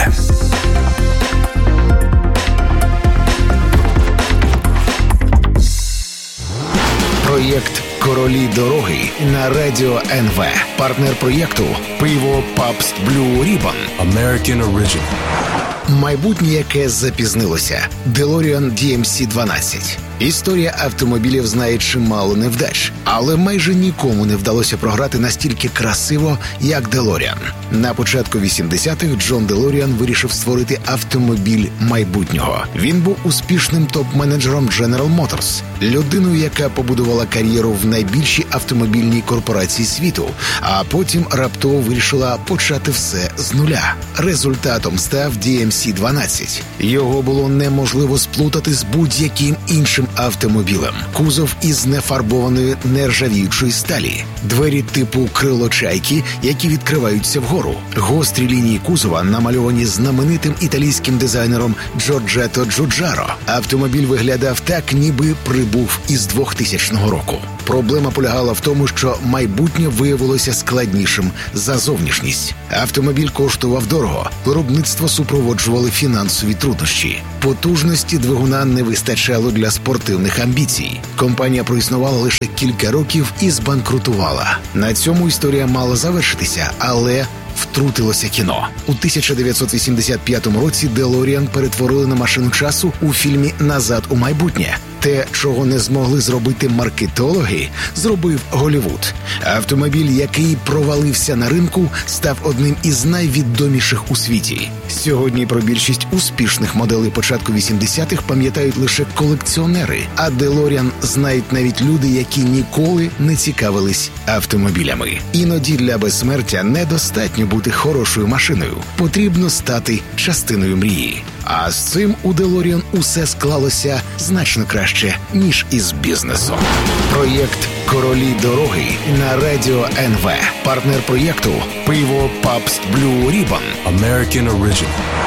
Speaker 2: Проєкт «Королі дороги» на Радіо НВ. Партнер проєкту «Пиво Пабст Блю Рібан».
Speaker 6: American Original.
Speaker 2: Майбутнє, яке запізнилося. DeLorean DMC-12. Історія автомобілів знає чимало невдач, але майже нікому не вдалося програти настільки красиво, як DeLorean. На початку 80-х Джон Делоріан вирішив створити автомобіль майбутнього. Він був успішним топ-менеджером General Motors, людиною, яка побудувала кар'єру в найбільшій автомобільній корпорації світу, а потім раптово вирішила почати все з нуля. Результатом став DMC-12. Його було неможливо сплутати з будь-яким іншим автомобілем. Кузов із нефарбованої нержавіючої сталі. Двері типу крило чайки, які відкриваються вгору. Гострі лінії кузова намальовані знаменитим італійським дизайнером Джорджето Джуджаро. Автомобіль виглядав так, ніби прибув із 2000 року. Проблема полягала в тому, що майбутнє виявилося складнішим за зовнішність. Автомобіль коштував дорого, виробництво супроводжували фінансові труднощі. Потужності двигуна не вистачало для спортивних амбіцій. Компанія проіснувала лише кілька років і збанкрутувала. На цьому історія мала завершитися, але втрутилося кіно. У 1985 році Делоріан перетворили на машину часу у фільмі «Назад у майбутнє». Те, чого не змогли зробити маркетологи, зробив Голлівуд. Автомобіль, який провалився на ринку, став одним із найвідоміших у світі. Сьогодні про більшість успішних моделей початку 80-х пам'ятають лише колекціонери, а Делоріан знають навіть люди, які ніколи не цікавились автомобілями. Іноді для безсмертя недостатньо бути хорошою машиною. Потрібно стати частиною мрії. А з цим у Делоріан усе склалося значно краще, ніж із бізнесом. Проєкт «Королі дороги» на Радіо НВ. Партнер проєкту – пиво Pabst Blue Ribbon.
Speaker 6: American Original.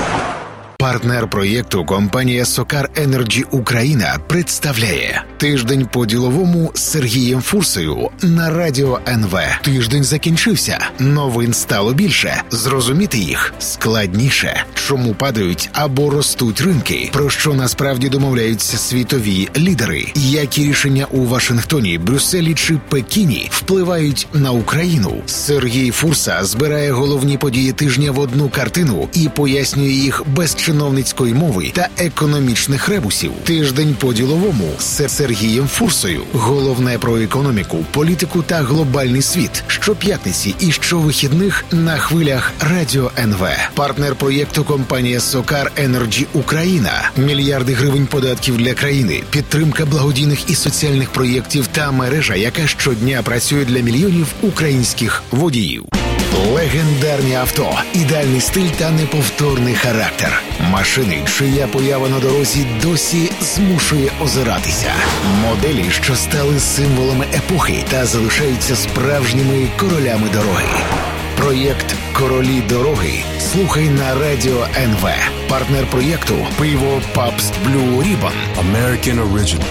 Speaker 2: Партнер проєкту компанія SOCAR Energy Україна представляє «Тиждень по-діловому» з Сергієм Фурсою на Радіо НВ. Тиждень закінчився. Новин стало більше. Зрозуміти їх складніше. Чому падають або ростуть ринки? Про що насправді домовляються світові лідери? Які рішення у Вашингтоні, Брюсселі чи Пекіні впливають на Україну? Сергій Фурса збирає головні події тижня в одну картину і пояснює їх без чиновницької мови та економічних ребусів. Тиждень по-діловому з Сергієм Фурсою. Головне про економіку, політику та глобальний світ. Щоп'ятниці і щовихідних на хвилях Радіо НВ. Партнер проєкту компанія SOCAR Energy Україна. Мільярди гривень податків для країни. Підтримка благодійних і соціальних проєктів та мережа, яка щодня працює для мільйонів українських водіїв. Легендарні авто, ідеальний стиль та неповторний характер. Машини, чия поява на дорозі досі змушує озиратися. Моделі, що стали символами епохи та залишаються справжніми королями дороги. Проєкт «Королі дороги» слухай на Радіо НВ. Партнер проєкту – пиво Pabst Blue Ribbon.
Speaker 6: American Original.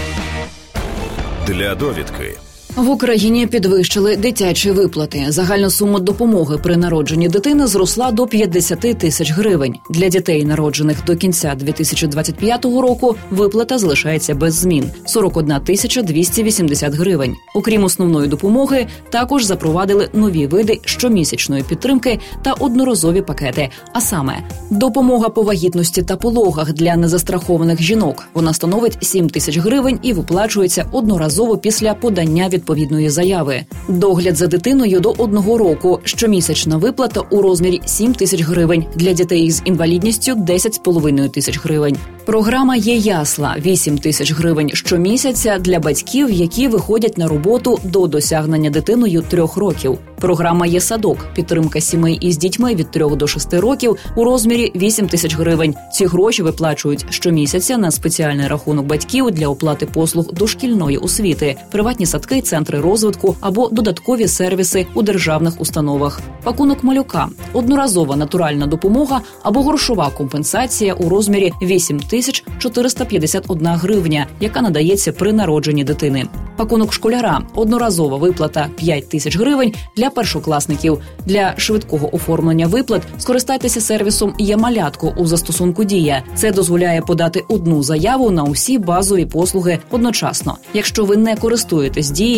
Speaker 7: Для довідки.
Speaker 5: В Україні підвищили дитячі виплати. Загальна сума допомоги при народженні дитини зросла до 50 тисяч гривень. Для дітей, народжених до кінця 2025 року, виплата залишається без змін – 41 тисяча 280 гривень. Окрім основної допомоги, також запровадили нові види щомісячної підтримки та одноразові пакети. А саме, допомога по вагітності та пологах для незастрахованих жінок. Вона становить 7 тисяч гривень і виплачується одноразово після подання відповідної заяви. Догляд за дитиною до 1 року. Щомісячна виплата у розмірі 7 тисяч гривень. Для дітей з інвалідністю – 10,5 тисяч гривень. Програма «Є ясла» – 8 тисяч гривень щомісяця для батьків, які виходять на роботу до досягнення дитиною 3 років. Програма «Є садок» – підтримка сімей із дітьми від 3 до 6 років у розмірі 8 тисяч гривень. Ці гроші виплачують щомісяця на спеціальний рахунок батьків для оплати послуг дошкільної освіти, приватні садки, центри розвитку або додаткові сервіси у державних установах. Пакунок малюка – одноразова натуральна допомога або грошова компенсація у розмірі 8 тисяч 451 гривня, яка надається при народженні дитини. Пакунок школяра – одноразова виплата 5 тисяч гривень для першокласників. Для швидкого оформлення виплат скористайтеся сервісом «Є-малятко» у застосунку «Дія». Це дозволяє подати одну заяву на усі базові послуги одночасно. Якщо ви не користуєтесь «Дією»,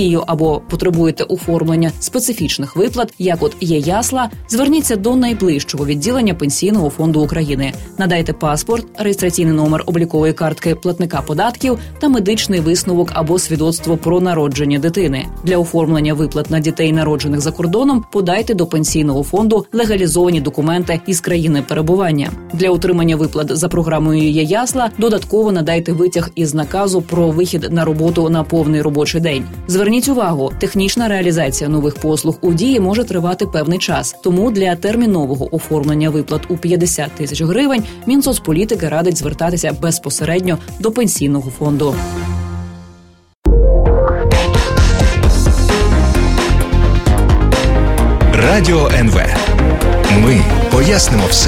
Speaker 5: інвалідією або потребуєте оформлення специфічних виплат, як от ЄЯСЛА, зверніться до найближчого відділення Пенсійного фонду України. Надайте паспорт, реєстраційний номер облікової картки платника податків та медичний висновок або свідоцтво про народження дитини. Для оформлення виплат на дітей, народжених за кордоном, подайте до Пенсійного фонду легалізовані документи із країни перебування. Для отримання виплат за програмою ЄЯСЛА додатково надайте витяг із наказу про вихід на роботу на повний робочий день. Зверніть увагу, технічна реалізація нових послуг у дії може тривати певний час, тому для термінового оформлення виплат у 50 тисяч гривень Мінсоцполітики радить звертатися безпосередньо до Пенсійного фонду.
Speaker 2: Радіо НВ. Ми пояснимо все.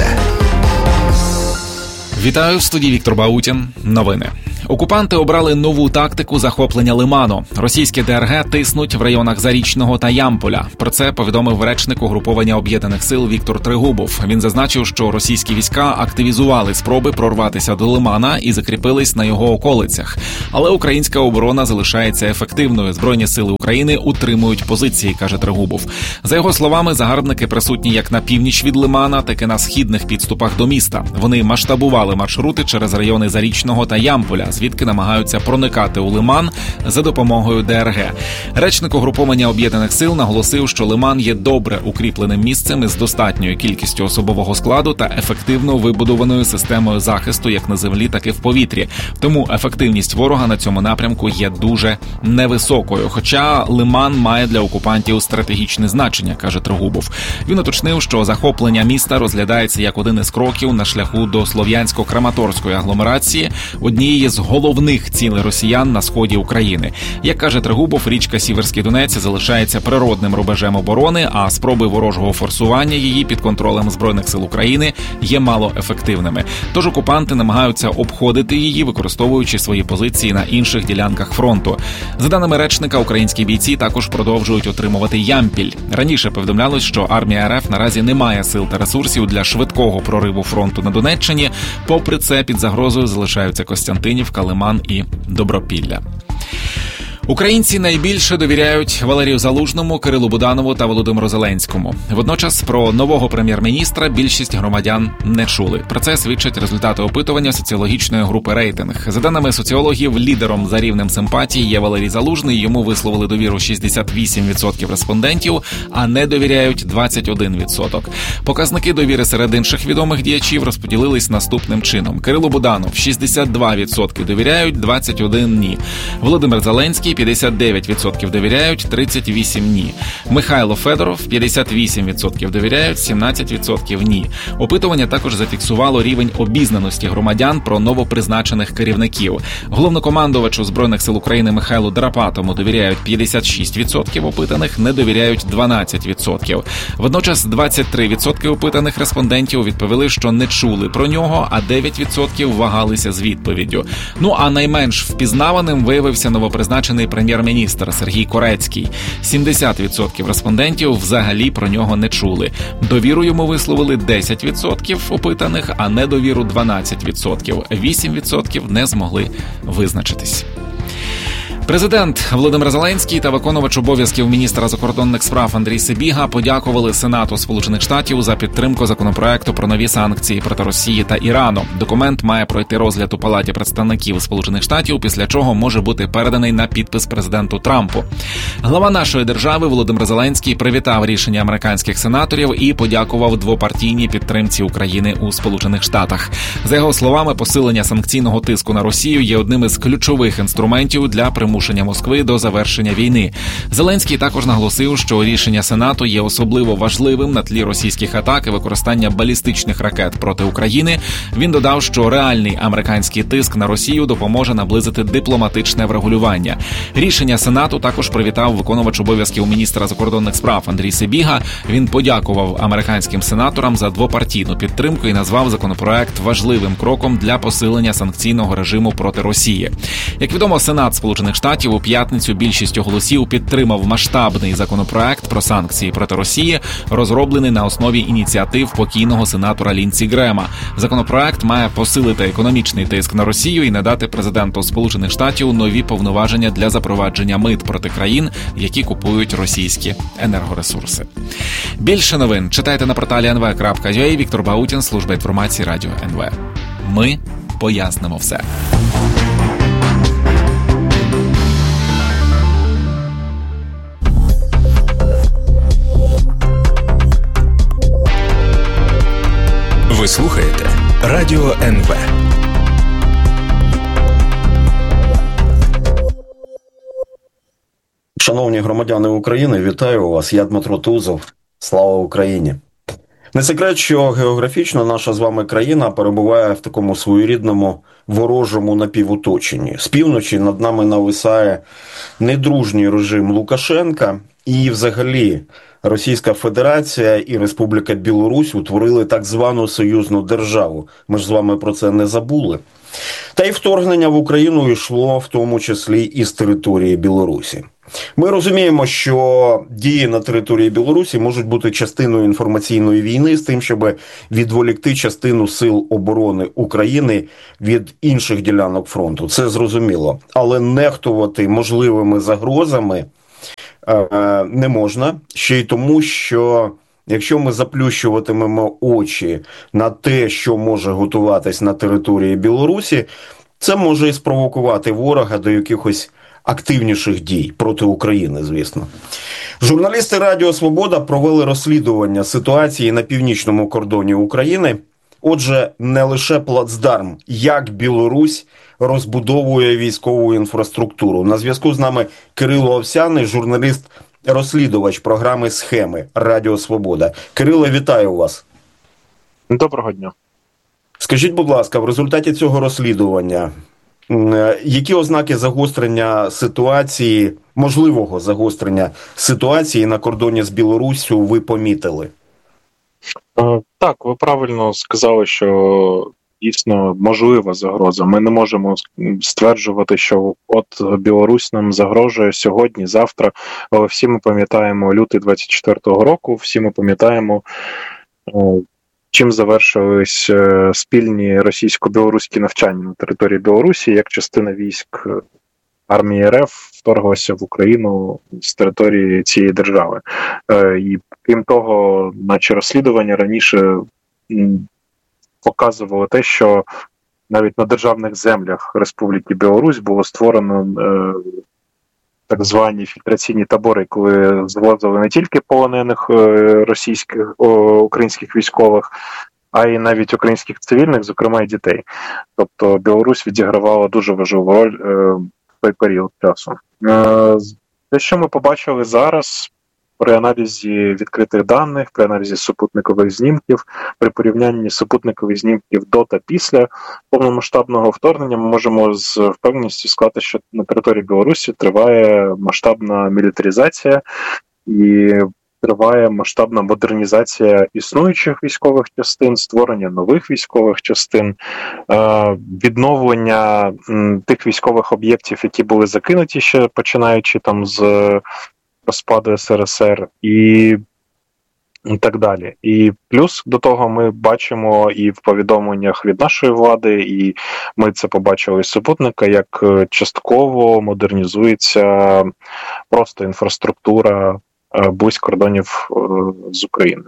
Speaker 4: Вітаю, в студії Віктор Баутін. Новини. Окупанти обрали нову тактику захоплення Лиману. Російські ДРГ тиснуть в районах Зарічного та Ямполя. Про це повідомив речник угруповання Об'єднаних сил Віктор Трегубов. Він зазначив, що російські війська активізували спроби прорватися до Лимана і закріпились на його околицях. Але українська оборона залишається ефективною. Збройні сили України утримують позиції, каже Трегубов. За його словами, загарбники присутні як на північ від Лимана, так і на східних підступах до міста. Вони масштабували маршрути через райони Зарічного та Ямполя, звідки намагаються проникати у Лиман за допомогою ДРГ. Речник угруповання Об'єднаних сил наголосив, що Лиман є добре укріпленим місцем із достатньою кількістю особового складу та ефективно вибудованою системою захисту як на землі, так і в повітрі. Тому ефективність ворога на цьому напрямку є дуже невисокою. Хоча Лиман має для окупантів стратегічне значення, каже Трегубов. Він уточнив, що захоплення міста розглядається як один із кроків на шляху до Слов'янсько-Краматорської агломерації, однієї з головних цілей росіян на сході України. Як каже Трегубов, річка Сіверський Донець залишається природним рубежем оборони, а спроби ворожого форсування її під контролем Збройних сил України є малоефективними. Тож окупанти намагаються обходити її, використовуючи свої позиції на інших ділянках фронту. За даними речника, українські бійці також продовжують отримувати Ямпіль. Раніше повідомлялось, що армія РФ наразі не має сил та ресурсів для швидкого прориву фронту на Донеччині. Попри це, під загрозою залишаються Костянтинівка, Лиман і Добропілля. Українці найбільше довіряють Валерію Залужному, Кирилу Буданову та Володимиру Зеленському. Водночас про нового прем'єр-міністра більшість громадян не чули. Про це свідчать результати опитування соціологічної групи «Рейтинг». За даними соціологів, лідером за рівнем симпатії є Валерій Залужний. Йому висловили довіру 68% респондентів, а не довіряють 21%. Показники довіри серед інших відомих діячів розподілились наступним чином. Кирило Буданов – 62% довіряють, 21% – ні. Володимир Зеленський – 59% довіряють, 38% – ні. Михайло Федоров – 58% довіряють, 17% – ні. Опитування також зафіксувало рівень обізнаності громадян про новопризначених керівників. Головнокомандувачу Збройних сил України Михайлу Драпатому довіряють 56% опитаних, не довіряють 12%. Водночас 23% опитаних респондентів відповіли, що не чули про нього, а 9% вагалися з відповіддю. Ну а найменш впізнаваним виявився новопризначений прем'єр-міністр Сергій Корецький. 70% респондентів взагалі про нього не чули. Довіру йому висловили 10% опитаних, а недовіру 12%. 8% не змогли визначитись. Президент Володимир Зеленський та виконувач обов'язків міністра закордонних справ Андрій Сибіга подякували Сенату Сполучених Штатів за підтримку законопроекту про нові санкції проти Росії та Ірану. Документ має пройти розгляд у Палаті представників Сполучених Штатів, після чого може бути переданий на підпис президенту Трампу. Глава нашої держави Володимир Зеленський привітав рішення американських сенаторів і подякував двопартійній підтримці України у Сполучених Штатах. За його словами, посилення санкційного тиску на Росію є одним із ключових інструментів для примушення Москви до завершення війни. Зеленський також наголосив, що рішення Сенату є особливо важливим на тлі російських атак і використання балістичних ракет проти України. Він додав, що реальний американський тиск на Росію допоможе наблизити дипломатичне врегулювання. Рішення Сенату також привітав виконувач обов'язків міністра закордонних справ Андрій Сибіга. Він подякував американським сенаторам за двопартійну підтримку і назвав законопроект важливим кроком для посилення санкційного режиму проти Росії. Як відомо, Сенат Сполучених Штатів у п'ятницю більшістю голосів підтримав масштабний законопроект про санкції проти Росії, розроблений на основі ініціатив покійного сенатора Лінсі Грема. Законопроект має посилити економічний тиск на Росію і надати президенту Сполучених Штатів нові повноваження для запровадження мит проти країн, які купують російські енергоресурси. Більше новин читайте на порталі nv.ua. Віктор Баутін, служба інформації Радіо НВ. Ми пояснимо все.
Speaker 7: Ви слухаєте Радіо НВ.
Speaker 8: Шановні громадяни України, вітаю вас. Я Дмитро Тузов. Слава Україні! Не секрет, що географічно наша з вами країна перебуває в такому своєрідному ворожому напівоточенні. З півночі над нами нависає недружній режим Лукашенка і взагалі Російська Федерація і Республіка Білорусь утворили так звану союзну державу. Ми ж з вами про це не забули. Та й вторгнення в Україну йшло в тому числі і з території Білорусі. Ми розуміємо, що дії на території Білорусі можуть бути частиною інформаційної війни з тим, щоб відволікти частину сил оборони України від інших ділянок фронту. Це зрозуміло. Але нехтувати можливими загрозами не можна. Ще й тому, що якщо ми заплющуватимемо очі на те, що може готуватись на території Білорусі, це може і спровокувати ворога до якихось активніших дій проти України, звісно. Журналісти Радіо Свобода провели розслідування ситуації на північному кордоні України. Отже, не лише плацдарм, як Білорусь розбудовує військову інфраструктуру. На зв'язку з нами Кирило Овсяний, журналіст-розслідувач програми «Схеми» Радіо Свобода. Кирило, вітаю вас.
Speaker 9: Доброго дня.
Speaker 8: Скажіть, будь ласка, в результаті цього розслідування, які ознаки загострення ситуації, можливого загострення ситуації на кордоні з Білоруссю ви помітили?
Speaker 9: Так, ви правильно сказали, що дійсно можлива загроза. Ми не можемо стверджувати, що от Білорусь нам загрожує сьогодні, завтра, але всі ми пам'ятаємо лютий 24-го року, всі ми пам'ятаємо, чим завершились спільні російсько-білоруські навчання на території Білорусі, як частина військ армії РФ вторглася в Україну з території цієї держави. І крім того, наші розслідування раніше показували те, що навіть на державних землях Республіки Білорусь було створено так звані фільтраційні табори, коли звозили не тільки полонених російських, українських військових, а й навіть українських цивільних, зокрема і дітей. Тобто Білорусь відігравала дуже важливу роль в той період часу. Те, що ми побачили зараз при аналізі відкритих даних, при аналізі супутникових знімків, при порівнянні супутникових знімків до та після повномасштабного вторгнення, ми можемо з впевненістю сказати, що на території Білорусі триває масштабна мілітаризація і триває масштабна модернізація існуючих військових частин, створення нових військових частин, відновлення тих військових об'єктів, які були закинуті ще починаючи там з розпаду СРСР і так далі. І плюс до того ми бачимо і в повідомленнях від нашої влади, і ми це побачили з супутника, як частково модернізується просто інфраструктура близько кордонів з України.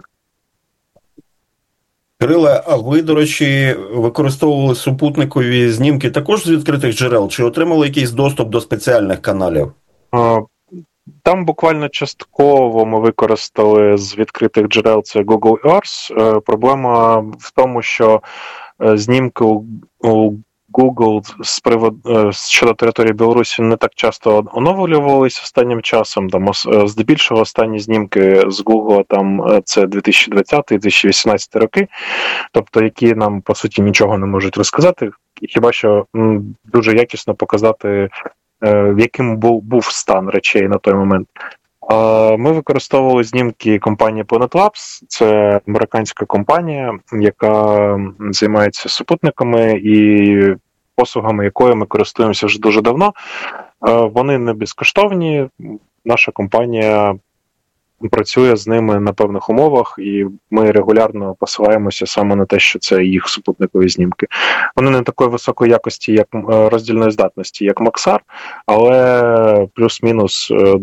Speaker 8: Кириле, а ви, до речі, використовували супутникові знімки також з відкритих джерел? Чи отримали якийсь доступ до спеціальних каналів?
Speaker 9: Там буквально частково ми використали з відкритих джерел, це Google Earth. Проблема в тому, що знімки у Google щодо території Білорусі не так часто оновлювалися останнім часом. Там, здебільшого останні знімки з Google там це 2020-2018 роки, тобто які нам, по суті, нічого не можуть розказати, хіба що дуже якісно показати, яким був стан речей на той момент. Ми використовували знімки компанії Planet Labs, це американська компанія, яка займається супутниками і послугами якої ми користуємося вже дуже давно. Вони не безкоштовні, наша компанія працює з ними на певних умовах, і ми регулярно посилаємося саме на те, що це їх супутникові знімки. Вони не такої високої якості, як роздільної здатності, як Максар, але плюс-мінус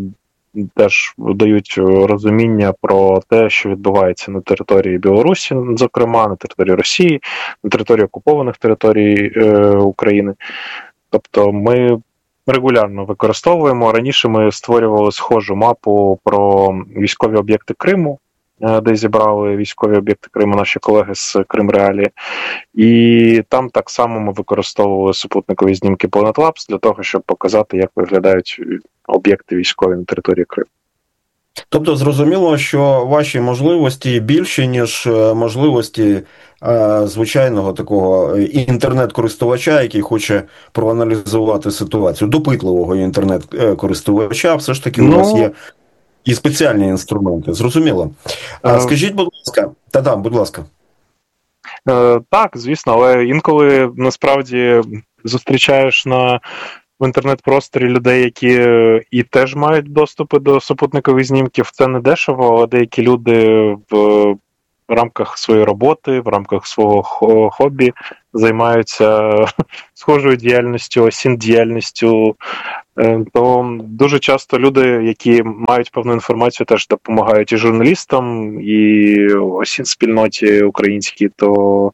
Speaker 9: теж дають розуміння про те, що відбувається на території Білорусі, зокрема, на території Росії, на території окупованих територій України. Тобто ми регулярно використовуємо. Раніше ми створювали схожу мапу про військові об'єкти Криму, де зібрали військові об'єкти Криму наші колеги з Кримреалії. І там так само ми використовували супутникові знімки Planet Labs для того, щоб показати, як виглядають об'єкти військові на території Криму.
Speaker 8: Тобто зрозуміло, що ваші можливості більші, ніж можливості звичайного такого інтернет-користувача, який хоче проаналізувати ситуацію, допитливого інтернет-користувача, все ж таки у вас є і спеціальні інструменти. Зрозуміло. Скажіть, будь ласка, будь ласка.
Speaker 9: Так, звісно, але інколи насправді зустрічаєш в інтернет-просторі людей, які і теж мають доступи до супутникових знімків. Це не дешево, але деякі люди в рамках своєї роботи, в рамках свого хобі займаються схожою діяльністю, осін-діяльністю. То дуже часто люди, які мають певну інформацію, теж допомагають і журналістам, і осін-спільноті українській, то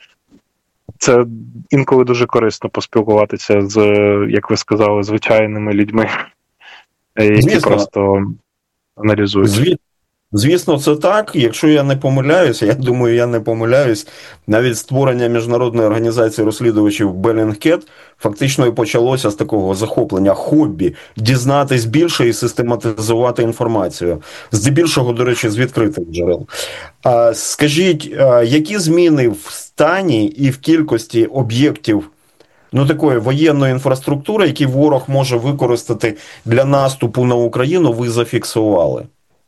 Speaker 9: це інколи дуже корисно поспілкуватися з, як ви сказали, звичайними людьми, які просто аналізують.
Speaker 8: Звісно, це так. Якщо я не помиляюся, я думаю, я не помиляюсь, навіть створення міжнародної організації розслідувачів Bellingcat фактично і почалося з такого захоплення, хобі, дізнатись більше і систематизувати інформацію. Здебільшого, до речі, з відкритих джерел. Скажіть, які зміни в стані і в кількості об'єктів такої воєнної інфраструктури, які ворог може використати для наступу на Україну, ви зафіксували?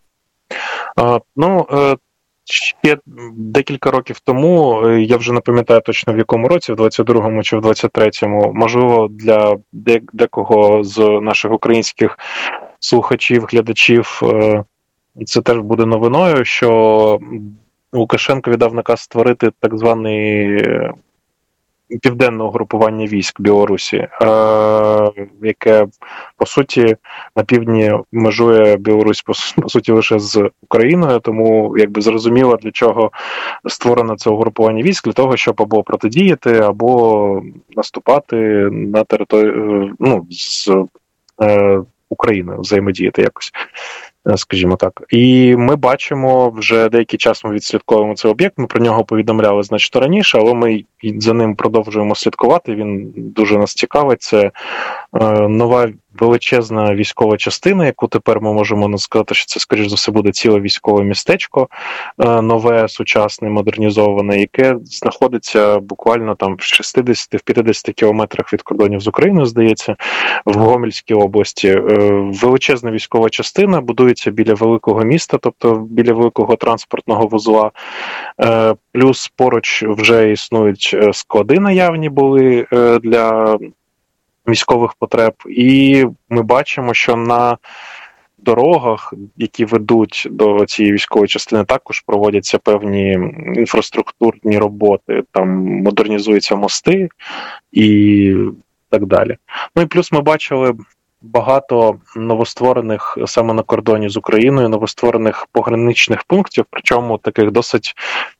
Speaker 9: Ще декілька років тому, я вже не пам'ятаю точно в якому році, в 22-му чи в 23-му, можливо, для декого з наших українських слухачів, глядачів, це теж буде новиною, що Лукашенко віддав наказ створити так званий південне угрупування військ Білорусі, яке, по суті, на півдні межує Білорусь, по суті, лише з Україною, тому, зрозуміло, для чого створено це угрупування військ, для того, щоб або протидіяти, або наступати на територію, з Україною, взаємодіяти якось, скажімо так. І ми бачимо, вже деякий час ми відслідковуємо цей об'єкт, ми про нього повідомляли значно раніше, але ми за ним продовжуємо слідкувати, він дуже нас цікавить. Це нова величезна військова частина, яку тепер ми можемо сказати, що це, скоріш за все, буде ціле військове містечко, нове, сучасне, модернізоване, яке знаходиться буквально там в 60-50 кілометрах від кордонів з Україною, здається, в Гомельській області. Величезна військова частина будується біля великого міста, тобто біля великого транспортного вузла. Плюс поруч вже існують склади наявні були для військових потреб, і ми бачимо, що на дорогах, які ведуть до цієї військової частини, також проводяться певні інфраструктурні роботи, там модернізуються мости і так далі. І плюс ми бачили багато новостворених саме на кордоні з Україною, новостворених пограничних пунктів, причому таких досить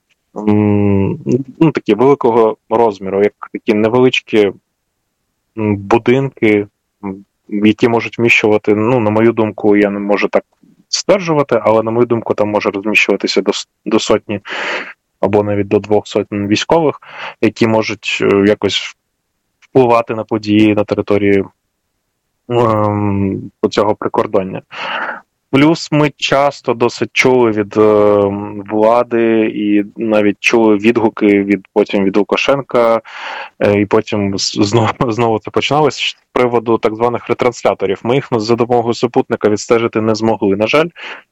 Speaker 9: такі великого розміру, як такі невеличкі будинки, які можуть вміщувати, на мою думку, я не можу так стверджувати, але, на мою думку, там може розміщуватися до сотні або навіть до 200 військових, які можуть якось впливати на події на території цього прикордоння. Плюс ми часто досить чули від влади і навіть чули відгуки потім від Лукашенка, і потім знову це починалося з приводу так званих ретрансляторів. Ми їх за допомогою супутника відстежити не змогли. На жаль,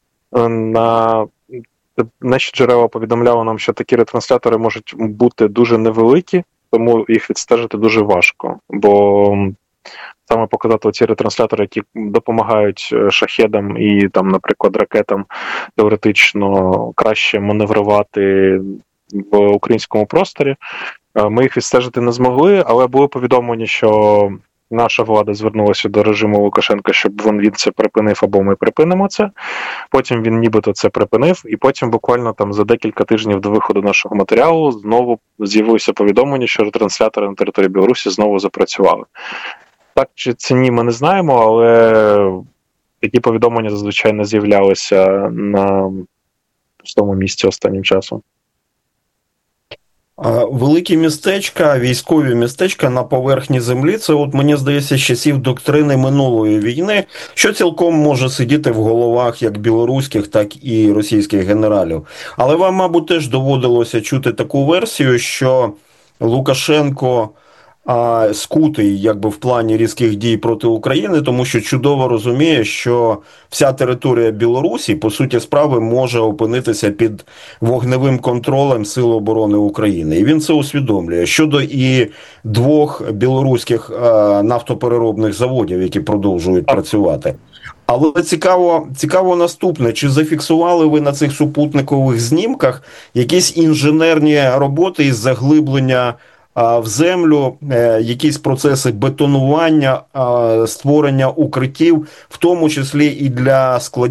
Speaker 9: наші джерела повідомляли нам, що такі ретранслятори можуть бути дуже невеликі, тому їх відстежити дуже важко, бо саме показати ці ретранслятори, які допомагають шахедам і, там, наприклад, ракетам теоретично краще маневрувати в українському просторі. Ми їх відстежити не змогли, але були повідомлені, що наша влада звернулася до режиму Лукашенка, щоб він це припинив, або ми припинимо це. Потім він нібито це припинив, і потім буквально там за декілька тижнів до виходу нашого матеріалу знову з'явилося повідомлення, що ретранслятори на території Білорусі знову запрацювали. Так чи це ні, ми не знаємо, але такі повідомлення зазвичай не з'являлися на пустому місці останнім часом.
Speaker 8: Великі містечка, військові містечка на поверхні землі – це, от мені здається, з часів доктрини минулої війни, що цілком може сидіти в головах як білоруських, так і російських генералів. Але вам, мабуть, теж доводилося чути таку версію, що Лукашенко скутий якби в плані різких дій проти України, тому що чудово розуміє, що вся територія Білорусі, по суті справи, може опинитися під вогневим контролем Сил оборони України. І він це усвідомлює. Щодо і 2 білоруських нафтопереробних заводів, які продовжують працювати. Але цікаво наступне, чи зафіксували ви на цих супутникових знімках якісь інженерні роботи із заглиблення в землю, якісь процеси бетонування, створення укриттів, в тому числі і для складів